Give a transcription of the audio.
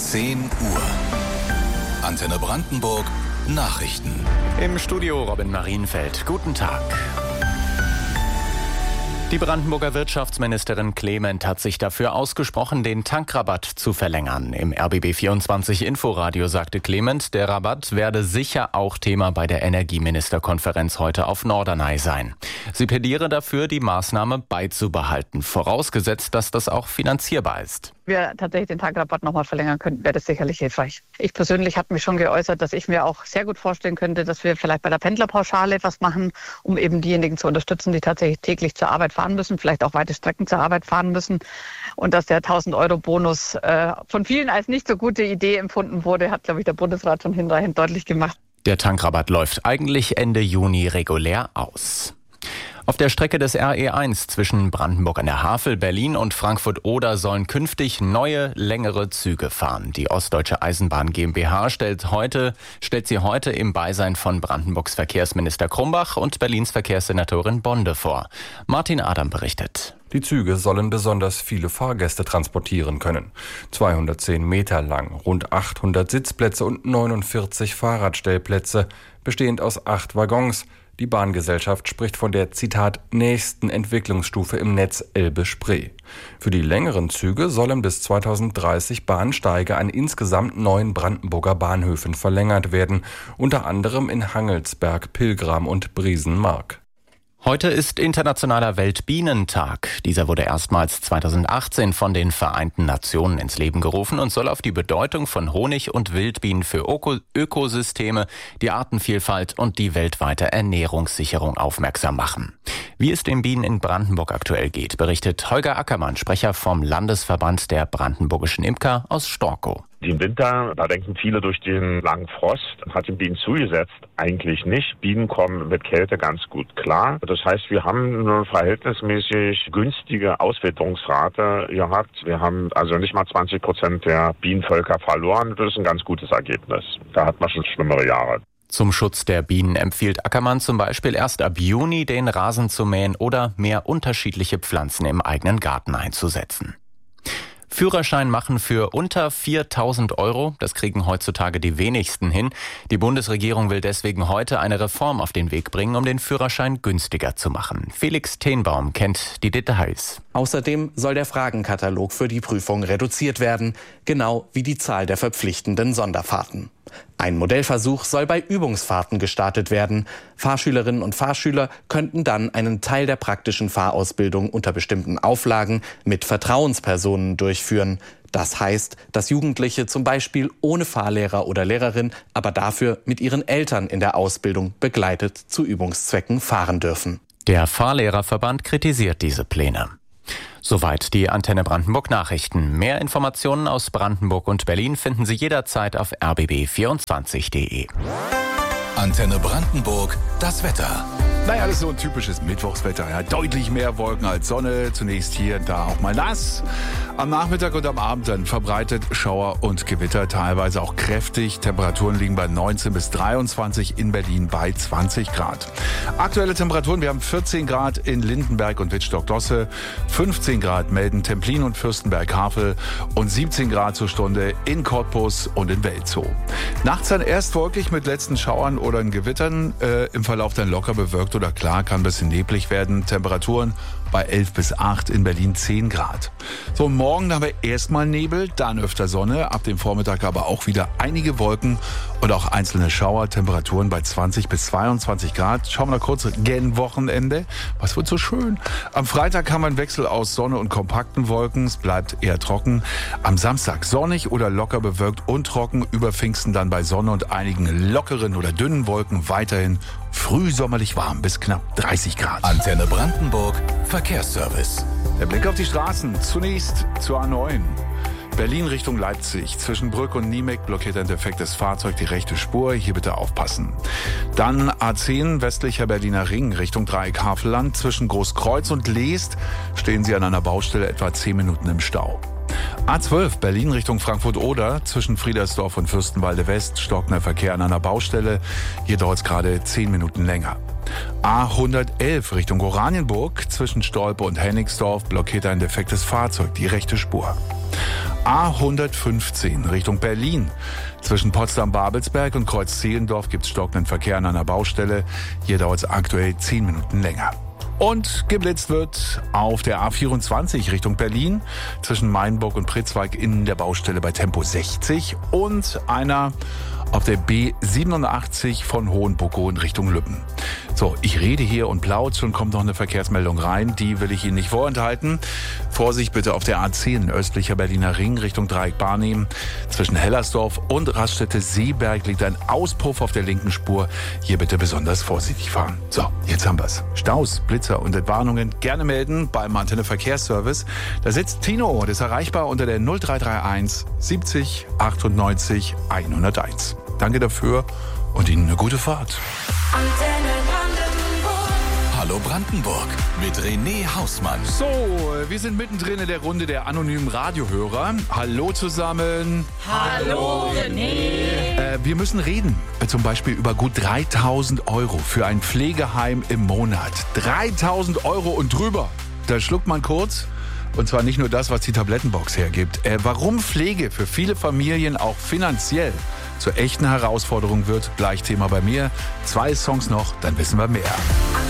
10 Uhr. Antenne Brandenburg Nachrichten. Im Studio Robin Marienfeld. Guten Tag. Die Brandenburger Wirtschaftsministerin Clement hat sich dafür ausgesprochen, den Tankrabatt zu verlängern. Im RBB24 Inforadio sagte Clement, der Rabatt werde sicher auch Thema bei der Energieministerkonferenz heute auf Norderney sein. Sie plädiere dafür, die Maßnahme beizubehalten, vorausgesetzt, dass das auch finanzierbar ist. Wir tatsächlich den Tankrabatt nochmal verlängern könnten, wäre das sicherlich hilfreich. Ich persönlich habe mich schon geäußert, dass ich mir auch sehr gut vorstellen könnte, dass wir vielleicht bei der Pendlerpauschale was machen, um eben diejenigen zu unterstützen, die tatsächlich täglich zur Arbeit fahren müssen, vielleicht auch weite Strecken zur Arbeit fahren müssen. Und dass der 1.000-Euro-Bonus von vielen als nicht so gute Idee empfunden wurde, hat, glaube ich, der Bundesrat schon hinreichend deutlich gemacht. Der Tankrabatt läuft eigentlich Ende Juni regulär aus. Auf der Strecke des RE1 zwischen Brandenburg an der Havel, Berlin und Frankfurt-Oder sollen künftig neue, längere Züge fahren. Die Ostdeutsche Eisenbahn GmbH stellt sie heute im Beisein von Brandenburgs Verkehrsminister Krumbach und Berlins Verkehrssenatorin Bonde vor. Martin Adam berichtet. Die Züge sollen besonders viele Fahrgäste transportieren können. 210 Meter lang, rund 800 Sitzplätze und 49 Fahrradstellplätze, bestehend aus 8 Waggons. Die Bahngesellschaft spricht von der, Zitat, nächsten Entwicklungsstufe im Netz Elbe-Spree. Für die längeren Züge sollen bis 2030 Bahnsteige an insgesamt 9 Brandenburger Bahnhöfen verlängert werden, unter anderem in Hangelsberg, Pilgram und Briesenmark. Heute ist Internationaler Weltbienentag. Dieser wurde erstmals 2018 von den Vereinten Nationen ins Leben gerufen und soll auf die Bedeutung von Honig und Wildbienen für Ökosysteme, die Artenvielfalt und die weltweite Ernährungssicherung aufmerksam machen. Wie es den Bienen in Brandenburg aktuell geht, berichtet Holger Ackermann, Sprecher vom Landesverband der brandenburgischen Imker aus Storkow. Im Winter, da denken viele, durch den langen Frost hat den Bienen zugesetzt. Eigentlich nicht. Bienen kommen mit Kälte ganz gut klar. Das heißt, wir haben eine verhältnismäßig günstige Auswitterungsrate gehabt. Wir haben also nicht mal 20% der Bienenvölker verloren. Das ist ein ganz gutes Ergebnis. Da hat man schon schlimmere Jahre. Zum Schutz der Bienen empfiehlt Ackermann zum Beispiel erst ab Juni den Rasen zu mähen oder mehr unterschiedliche Pflanzen im eigenen Garten einzusetzen. Führerschein machen für unter 4.000 Euro, das kriegen heutzutage die wenigsten hin. Die Bundesregierung will deswegen heute eine Reform auf den Weg bringen, um den Führerschein günstiger zu machen. Felix Tenbaum kennt die Details. Außerdem soll der Fragenkatalog für die Prüfung reduziert werden, genau wie die Zahl der verpflichtenden Sonderfahrten. Ein Modellversuch soll bei Übungsfahrten gestartet werden. Fahrschülerinnen und Fahrschüler könnten dann einen Teil der praktischen Fahrausbildung unter bestimmten Auflagen mit Vertrauenspersonen durchführen. Das heißt, dass Jugendliche zum Beispiel ohne Fahrlehrer oder Lehrerin, aber dafür mit ihren Eltern in der Ausbildung begleitet zu Übungszwecken fahren dürfen. Der Fahrlehrerverband kritisiert diese Pläne. Soweit die Antenne Brandenburg Nachrichten. Mehr Informationen aus Brandenburg und Berlin finden Sie jederzeit auf rbb24.de. Antenne Brandenburg, das Wetter. Naja, das ist so ein typisches Mittwochswetter. Ja, deutlich mehr Wolken als Sonne. Zunächst hier und da auch mal nass. Am Nachmittag und am Abend dann verbreitet Schauer und Gewitter, teilweise auch kräftig. Temperaturen liegen bei 19 bis 23, in Berlin bei 20 Grad. Aktuelle Temperaturen, wir haben 14 Grad in Lindenberg und Wittstock-Dosse, 15 Grad melden Templin und Fürstenberg-Havel und 17 Grad zur Stunde in Cottbus und in Welzow. Nachts dann erst wolkig mit letzten Schauern oder in Gewittern, im Verlauf dann locker bewölkt oder klar, kann ein bisschen neblig werden. Temperaturen bei 11 bis 8, in Berlin 10 Grad. So, morgen haben wir erstmal Nebel, dann öfter Sonne, ab dem Vormittag aber auch wieder einige Wolken und auch einzelne Schauer, Temperaturen bei 20 bis 22 Grad. Schauen wir mal kurz gen Wochenende. Was wird so schön? Am Freitag haben wir einen Wechsel aus Sonne und kompakten Wolken, es bleibt eher trocken. Am Samstag sonnig oder locker bewölkt und trocken, über Pfingsten dann bei Sonne und einigen lockeren oder dünnen Wolken weiterhin frühsommerlich warm bis knapp 30 Grad. Antenne Brandenburg, Verkehrsservice. Der Blick auf die Straßen. Zunächst zur A9. Berlin Richtung Leipzig. Zwischen Brück und Niemek blockiert ein defektes Fahrzeug die rechte Spur. Hier bitte aufpassen. Dann A10 westlicher Berliner Ring Richtung Dreieck Havelland. Zwischen Großkreuz und Leest stehen Sie an einer Baustelle etwa 10 Minuten im Stau. A12 Berlin Richtung Frankfurt-Oder. Zwischen Friedersdorf und Fürstenwalde West stockender Verkehr an einer Baustelle. Hier dauert es gerade 10 Minuten länger. A111 Richtung Oranienburg. Zwischen Stolpe und Hennigsdorf blockiert ein defektes Fahrzeug die rechte Spur. A115 Richtung Berlin. Zwischen Potsdam-Babelsberg und Kreuz-Zehlendorf gibt es stockenden Verkehr an einer Baustelle. Hier dauert es aktuell 10 Minuten länger. Und geblitzt wird auf der A24 Richtung Berlin zwischen Mainburg und Pritzwalk in der Baustelle bei Tempo 60 und einer auf der B87 von Hohenbuckow in Richtung Lübben. So, ich rede hier und plaut, schon kommt noch eine Verkehrsmeldung rein, die will ich Ihnen nicht vorenthalten. Vorsicht bitte auf der A10 östlicher Berliner Ring Richtung Dreieck-Barnim. Zwischen Hellersdorf und Raststätte-Seeberg liegt ein Auspuff auf der linken Spur. Hier bitte besonders vorsichtig fahren. So, jetzt haben wir's. Staus, Blitzer und Entwarnungen gerne melden beim Antenne Verkehrsservice. Da sitzt Tino und ist erreichbar unter der 0331 70 98 101. Danke dafür und Ihnen eine gute Fahrt. Antenne Brandenburg. Hallo Brandenburg mit René Hausmann. So, wir sind mittendrin in der Runde der anonymen Radiohörer. Hallo zusammen. Hallo René. Wir müssen reden, zum Beispiel über gut 3.000 Euro für ein Pflegeheim im Monat. 3.000 Euro und drüber. Da schluckt man kurz. Und zwar nicht nur das, was die Tablettenbox hergibt. Warum Pflege für viele Familien auch finanziell zur echten Herausforderung wird, gleich Thema bei mir. 2 Songs noch, dann wissen wir mehr.